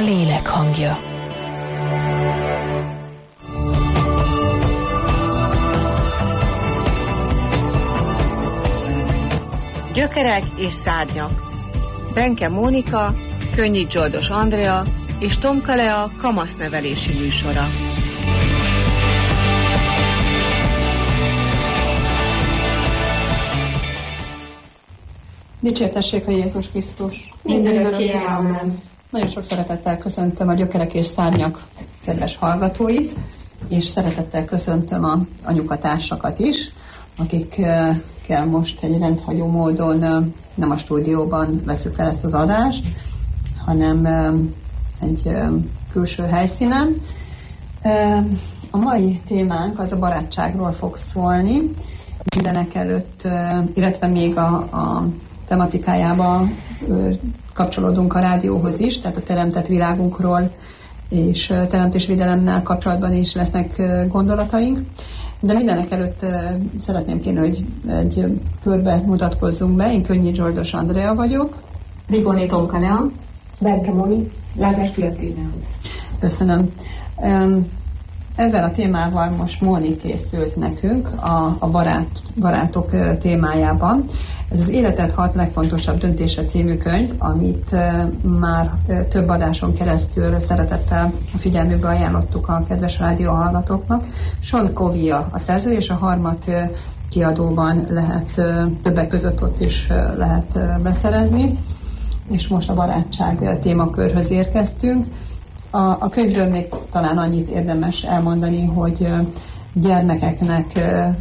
lélek hangja. Gyökerek és szárnyak. Benke Mónika, Könnyik Zsoldos Andrea és Tomka Lea kamasznevelési műsora. Dicsértessék a Jézus Krisztus! Mindörökké, amen! Nagyon sok szeretettel köszöntöm a Gyökerek és Szárnyak kedves hallgatóit, és szeretettel köszöntöm a anyukatársakat is, akikkel most egy rendhagyó módon nem a stúdióban veszük fel ezt az adást, hanem egy külső helyszínen. A mai témánk az a barátságról fog szólni, mindenek előtt, illetve még a tematikájába kapcsolódunk a rádióhoz is, tehát a teremtett világunkról és teremtésvédelemmel kapcsolatban is lesznek gondolataink. De mindenek előtt szeretném kérni, hogy egy körbe mutatkozzunk be. Én Könnyik Zsoldos Andrea vagyok. Rigoni Tomka Lea. Benke Móni. Lázár Fületéne. Köszönöm. Ezzel a témával most Móni készült nekünk a barátok témájában. Ez az Életed 6 legfontosabb döntése című könyv, amit már több adáson keresztül szeretettel a figyelmükbe ajánlottuk a kedves rádióhallgatóknak. Sean Covey a szerző, és a Harmat kiadóban lehet, többek között ott is lehet beszerezni. És most a barátság témakörhöz érkeztünk. A könyvről még talán annyit érdemes elmondani, hogy gyermekeknek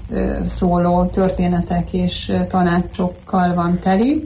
szóló történetek és tanácsokkal van teli,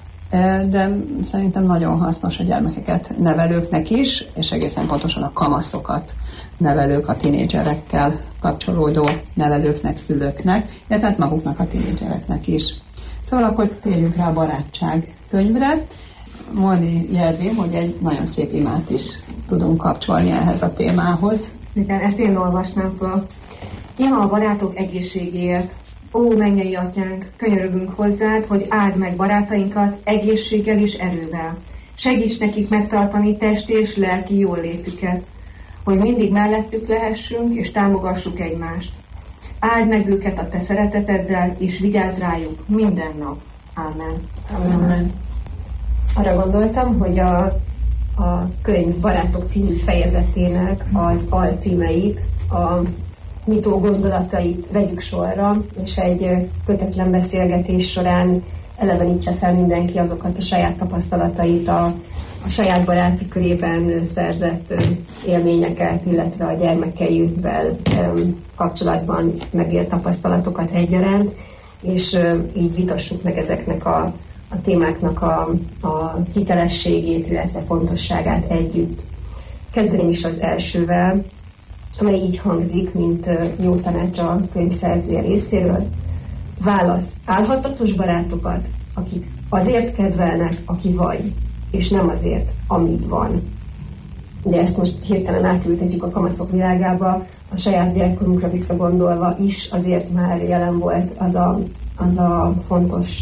de szerintem nagyon hasznos a gyermekeket nevelőknek is, és egészen pontosan a kamaszokat nevelők, a tinédzserekkel kapcsolódó nevelőknek, szülőknek, illetve hát maguknak a tinédzsereknek is. Szóval akkor térjünk rá a barátság könyvre. Móni jelzi, hogy egy nagyon szép imát is tudunk kapcsolni ehhez a témához. Igen, ezt én olvasnám fel. Ima a barátok egészségéért. Ó, mennyei atyánk, könyörögünk hozzád, hogy áld meg barátainkat egészséggel és erővel. Segíts nekik megtartani testi és lelki jólétüket, hogy mindig mellettük lehessünk és támogassuk egymást. Áld meg őket a te szereteteddel, és vigyázz rájuk minden nap. Amen. Amen. Arra gondoltam, hogy a könyv Barátok című fejezetének az alcímeit, a nyitó gondolatait vegyük sorra, és egy kötetlen beszélgetés során elevenítse fel mindenki azokat a saját tapasztalatait, a saját baráti körében szerzett élményeket, illetve a gyermekeivel kapcsolatban megélt tapasztalatokat egyaránt, és így vitassuk meg ezeknek a témáknak a hitelességét, illetve fontosságát együtt. Kezdeném is az elsővel, amely így hangzik, mint jó tanács a könyv szerzője részéről. Válasz álhatatos barátokat, akik azért kedvelnek, aki vagy, és nem azért, amit van. De ezt most hirtelen átültetjük a kamaszok világába, a saját gyerekkorunkra visszagondolva is azért már jelen volt az a fontos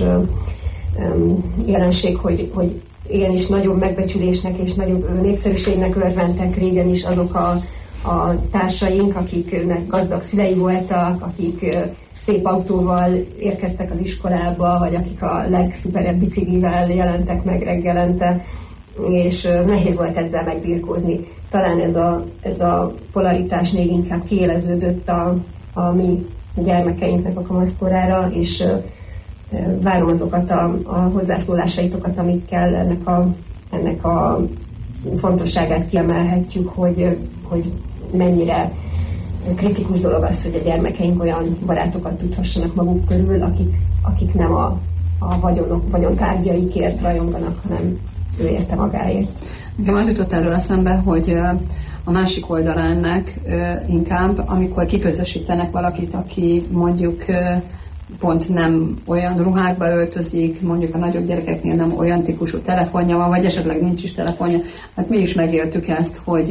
jelenség, hogy igenis nagyobb megbecsülésnek és nagyobb népszerűségnek örventek régen is azok a társaink, akiknek gazdag szülei voltak, akik szép autóval érkeztek az iskolába, vagy akik a legszuperebb biciklivel jelentek meg reggelente, és nehéz volt ezzel megbirkózni. Talán ez a polaritás még inkább kiéleződött a mi gyermekeinknek a kamaszkorára, és várom azokat a hozzászólásaitokat, amikkel ennek a fontosságát kiemelhetjük, hogy mennyire kritikus dolog az, hogy a gyermekeink olyan barátokat tudhassanak maguk körül, akik nem a vagyontárgyaikért rajonganak, hanem ő érte magáért. Nekem az jutott erről eszembe, hogy a másik oldalán ennek inkább, amikor kiközösítenek valakit, aki mondjuk pont nem olyan ruhákba öltözik, mondjuk a nagyobb gyerekeknél nem olyan típusú telefonja van, vagy esetleg nincs is telefonja. Hát mi is megértük ezt, hogy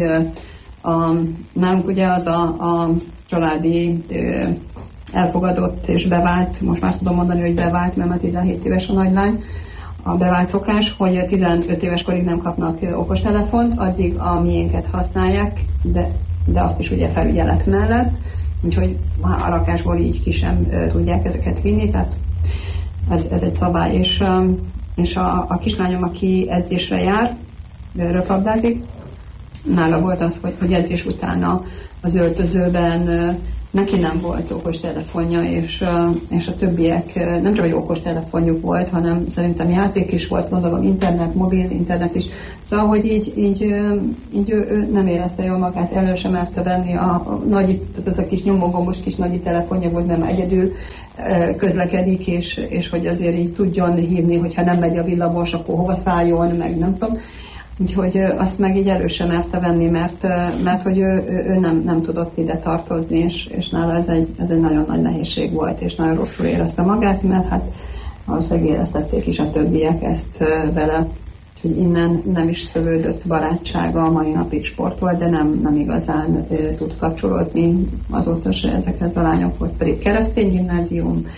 nálunk ugye az a családi elfogadott és bevált, most már tudom mondani, hogy bevált, mert már 17 éves a nagylány, a bevált szokás, hogy 15 éves korig nem kapnak okostelefont, addig a miénket használják, de azt is ugye felügyelet mellett, úgyhogy a lakásból így ki sem tudják ezeket vinni, tehát ez egy szabály, és a kislányom, aki edzésre jár, röplabdázik, nála volt az, hogy edzés után az öltözőben neki nem volt okos telefonja, és a többiek nem csak egy okos telefonjuk volt, hanem szerintem játék is volt, gondolom internet, mobil internet is. Szóval, hogy így ő nem érezte jól magát, elő sem merte venni tehát ez a kis nyomogombos kis nagyi telefonja volt, mert egyedül közlekedik, és hogy azért így tudjon hívni, hogyha nem megy a villamos, akkor hova szálljon, meg nem tudom. Úgyhogy azt meg így elő sem merte venni, mert hogy ő nem tudott ide tartozni, és nála ez egy nagyon nagy nehézség volt, és nagyon rosszul érezte magát, mert hát valószínűleg éreztették is a többiek ezt vele. Úgyhogy innen nem is szövődött barátsága, a mai napig sportol, de nem igazán tud kapcsolódni azóta se ezekhez a lányokhoz, pedig keresztény gimnázium,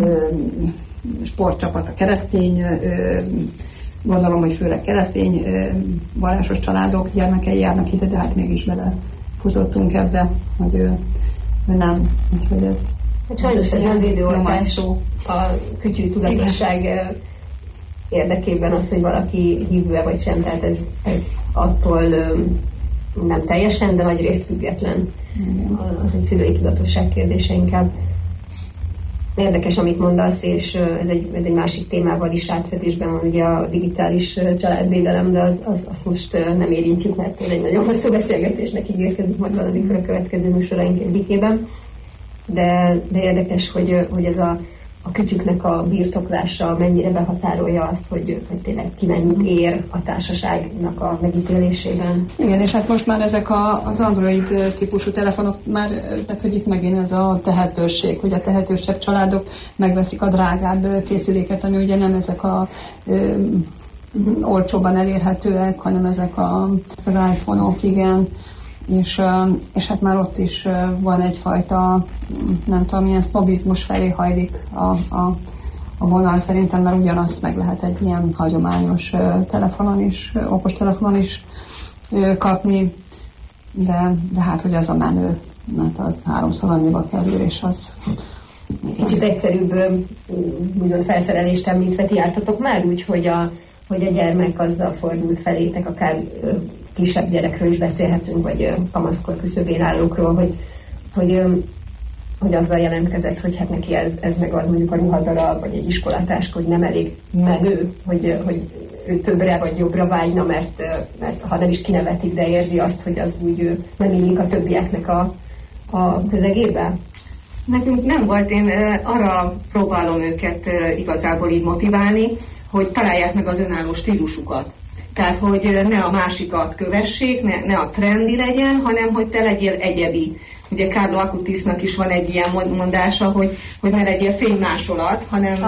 sportcsapat a keresztény, gondolom, hogy főleg keresztény vallásos családok gyermekei járnak ide, de hát mégis belefutottunk ebbe, hogy ő nem. Úgyhogy ez... Sajnos ez nem védőoltás a kütyű tudatosság érdekében az, hogy valaki hívő-e vagy sem, tehát ez attól nem teljesen, de nagy részt független. Az egy szülői tudatosság kérdése inkább. Érdekes, amit mondasz, és ez egy másik témával is átfedésben van, ugye a digitális családvédelem, de azt most nem érintjük, mert ez egy nagyon hosszú beszélgetésnek ígérkezik majd valamikor a következő műsoraink egyikében. De érdekes, hogy ez a kütyüknek a birtoklása mennyire behatárolja azt, hogy tényleg ki mennyit ér a társaságnak a megítélésében. Igen, és hát most már ezek az Android típusú telefonok már, tehát hogy itt megint ez a tehetőség, hogy a tehetősebb családok megveszik a drágább készüléket, ami ugye nem ezek olcsóban elérhetőek, hanem ezek az iPhone-ok, igen. És hát már ott is van egyfajta, nem tudom, milyen sznobizmus felé hajlik a vonal szerintem, mert ugyanazt meg lehet egy ilyen hagyományos telefonon is, okos telefonon is kapni, de hát, hogy az a menő, mert az 3-szor annyiba kerül, és az... Kicsit egyszerűbb úgymond felszerelést említve, ti jártatok már úgy, hogy a gyermek azzal fordult felétek, akár kisebb gyerekről is beszélhetünk, vagy kamaszkor küszöbén állókról, hogy azzal jelentkezett, hogy hát neki ez meg az mondjuk a ruhadarab, vagy egy iskolatáska, hogy nem elég menő, hogy ő többre vagy jobbra vágyna, mert ha nem is kinevetik, de érzi azt, hogy az úgy nem illik a többieknek a közegébe. Nekünk nem volt, én arra próbálom őket igazából így motiválni, hogy találják meg az önálló stílusukat. Tehát, hogy ne a másikat kövessék, ne a trendi legyen, hanem, hogy te legyél egyedi. Ugye Carlo Acutisnak is van egy ilyen mondása, hogy ne legyél fénymásolat, hanem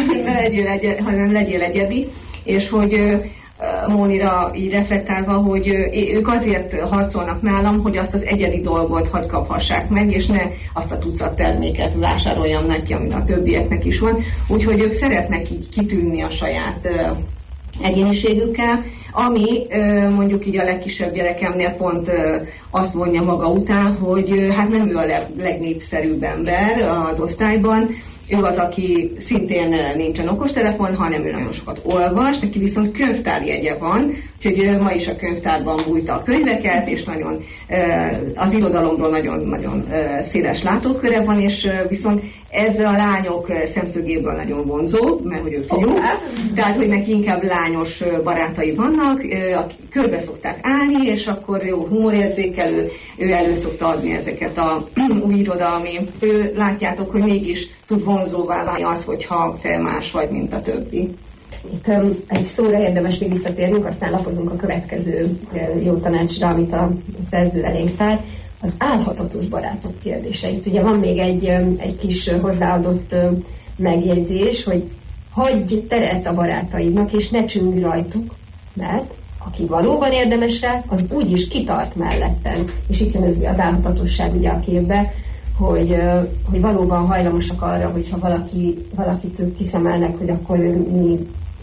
legyél egyedi, és hogy Mónira így reflektálva, hogy ők azért harcolnak nálam, hogy azt az egyedi dolgot hadd kaphassák meg, és ne azt a tucat terméket vásároljam neki, ami a többieknek is van. Úgyhogy ők szeretnek így kitűnni a saját egyéniségükkel, ami mondjuk így a legkisebb gyerekemnél pont azt vonja maga után, hogy hát nem ő a legnépszerűbb ember az osztályban, ő az, aki szintén nincsen okostelefon, hanem ő nagyon sokat olvas, neki viszont könyvtári jegye van, úgyhogy ma is a könyvtárban bújta a könyveket, és nagyon az irodalomról nagyon széles látóköre van, és viszont ez a lányok szemszögéből nagyon vonzó, mert hogy ő fiú, tehát hogy neki inkább lányos barátai vannak, akik körbe szokták állni, és akkor jó humorérzékelő, ő elő szokta adni ezeket a új irodalmi. Ő látjátok, hogy mégis tud vonzóvá válni az, hogyha felmás vagy, mint a többi. Itt egy szóra érdemes még visszatérnünk, aztán lapozunk a következő jó tanácsra, amit a szerző elénk tár. Az álhatatos barátok kérdése. Itt ugye van még egy kis hozzáadott megjegyzés, hogy hagyj teret a barátaidnak, és ne csüngj rajtuk, mert aki valóban érdemes rá, az úgyis kitart mellettem. És itt jön az álhatatosság ugye a képbe, hogy valóban hajlamosak arra, hogyha valakit kiszemelnek, hogy akkor mi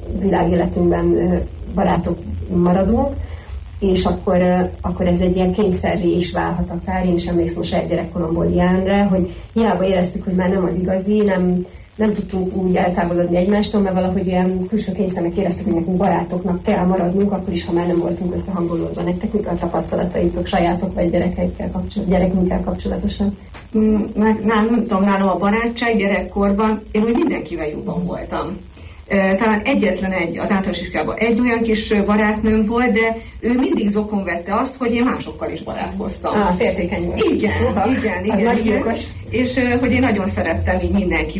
világéletünkben barátok maradunk, és akkor ez egy ilyen kényszerré is válhat akár. Én is emlékszem a saját gyerekkoromból ilyenre, hogy hiába éreztük, hogy már nem az igazi, nem tudtunk úgy eltávolodni egymástól, mert valahogy ilyen külső kényszernek éreztük, hogy nekünk barátoknak kell maradnunk, akkor is, ha már nem voltunk összehangolódva. Nektek mik a tapasztalataitok sajátok vagy gyerekünkkel kapcsolatosan? Nem tudom, nálam a barátság gyerekkorban én úgy mindenkivel jobban voltam. Talán egyetlen az általános iskolában egy olyan kis barátnőm volt, de ő mindig zokon vette azt, hogy én másokkal is barátkoztam. Féltékeny volt. Igen. És hogy én nagyon szerettem így mindenki